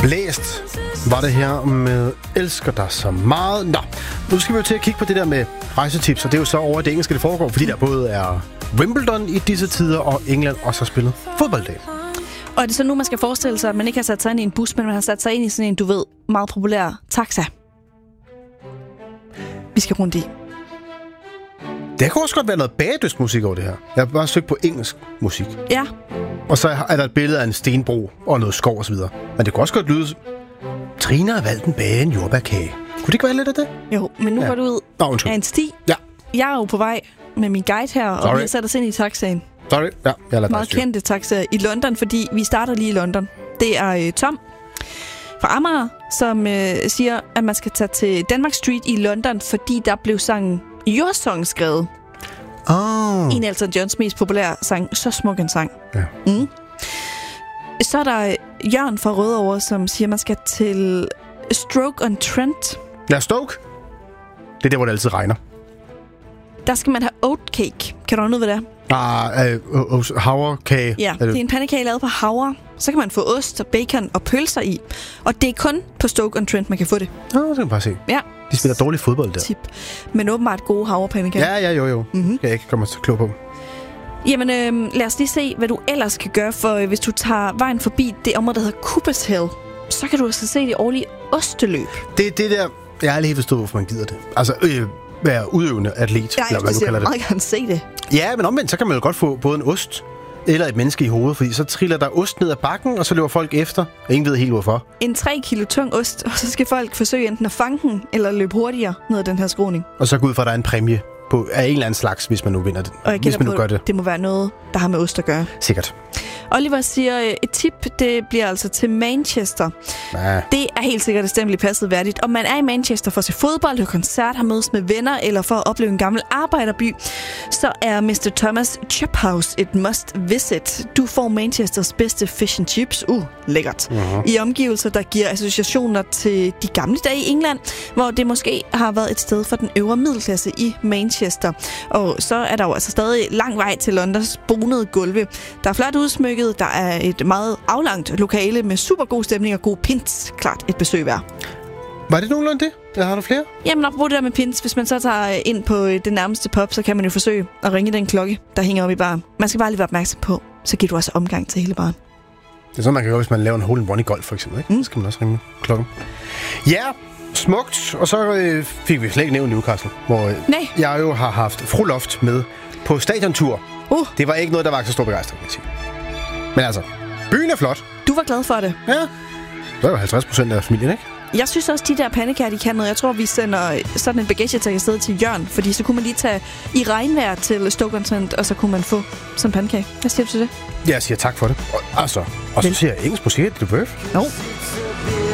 Blæst var det her med Elsker dig så meget. Nå, nu skal vi jo til at kigge på det der med rejsetips, og det er jo så over det engelske, det foregår, fordi der både er Wimbledon i disse tider, og England også har spillet fodbolddag. Og er det så nu, man skal forestille sig, at man ikke har sat sig ind i en bus, men man har sat sig ind i sådan en, du ved, meget populær taxa. Vi skal rundt i. Det kunne også godt være noget bagdysk-musik over det her. Jeg har bare søgt på engelsk musik. Ja. Og så er der et billede af en stenbro og noget skov og så videre. Men det kunne også godt lyde... Trine har valgt en bage en jordbærkage. Kunne det ikke være lidt af det? Jo, men nu går du ud af en sti. Ja. Jeg er jo på vej med min guide her, og vi har sat os ind i taxaen. Sorry. Ja, jeg lader meget kendte taxa i London, fordi vi starter lige i London. Det er Tom fra Amager, som siger, at man skal tage til Denmark Street i London, fordi der blev sangen Your Song skrevet. En af Elton Johns mest populære sang. Så smuk en sang. Ja. Så er der Jørgen fra Rødovre, som siger, at man skal til Stoke-on-Trent. Ja, Stoke. Det er der, hvor det altid regner. Der skal man have oatcake. Kan du have noget ved det? Havrekage. Ja, det er en pandekage lavet på havre. Så kan man få ost og bacon og pølser i. Og det er kun på Stoke-on-Trent, man kan få det. Så kan man bare se. Ja. De spiller dårlig fodbold der. Tip. Men åbenbart gode havrepandekager. Ja, jo. Skal jeg ikke komme så klog på. Jamen, lad os lige se, hvad du ellers kan gøre, for hvis du tager vejen forbi det område, der hedder Coopers Hill, så kan du altså se det årlige osteløb. Det er det der... Jeg har aldrig helt forstået, hvorfor man gider det. Altså, være udøvende atlet, eller hvad du kalder det. Jeg meget gerne se det. Ja, men omvendt, så kan man jo godt få både en ost eller et menneske i hovedet, fordi så triller der ost ned ad bakken, og så løber folk efter, og ingen ved helt hvorfor. En 3 kilo tung ost, og så skal folk forsøge enten at fange den, eller løbe hurtigere ned ad den her skråning. Og så gå ud fra, at der er en præmie af en eller anden slags, hvis man nu vinder det. Og jeg gætter på, det må være noget, der har med ost at gøre. Sikkert. Oliver siger, et tip, det bliver altså til Manchester. Ja. Det er helt sikkert stemmeligt passet værdigt. Om man er i Manchester for at se fodbold, høre koncert, har mødes med venner, eller for at opleve en gammel arbejderby, så er Mr. Thomas Chip House et must visit. Du får Manchesters bedste fish and chips. Lækkert. I omgivelser, der giver associationer til de gamle dage i England, hvor det måske har været et sted for den øvre middelklasse i Manchester. Og så er der jo altså stadig lang vej til Londons bonede gulve. Der er flot udsmykket, der er et meget aflangt lokale med super god stemning og god pins. Klart et besøg værd. Var det nogenlunde det? Eller har du flere? Jamen, apropos det der med pins, hvis man så tager ind på det nærmeste pub, så kan man jo forsøge at ringe den klokke, der hænger oppe i baren. Man skal bare lige være opmærksom på, så giver du også omgang til hele baren. Det er sådan, man kan gøre, hvis man laver en hole-in-one i golf, for eksempel. Ikke? Så skal man også ringe klokken. Ja, smukt. Og så fik vi slet ikke nævnt Newcastle, hvor jeg jo har haft Fru Loft med på stadiontur. Det var ikke noget, der var så stor begejstring, kan jeg sige. Men altså, byen er flot. Du var glad for det. Ja. Det er jo 50% af familien, ikke? Jeg synes også, de der pandekager, de kan noget. Jeg tror, vi sender sådan en bagagetag afsted til Jørgen, fordi så kunne man lige tage i regnvejr til Stoke-on-Trent, og så kunne man få sådan en pandekage. Hvad siger du til det? Jeg siger tak for det. Og så siger jeg engelsk musik, det bøf. Jo.